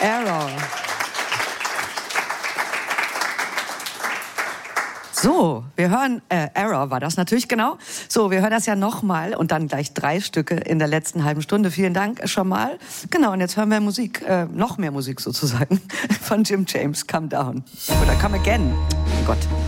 Error. So, wir hören, Error war das natürlich, genau. So, wir hören das ja nochmal und dann gleich 3 Stücke in der letzten halben Stunde. Vielen Dank schon mal. Genau, und jetzt hören wir Musik, noch mehr Musik sozusagen, von Jim James, Come Down. Oder Come Again. Oh Gott.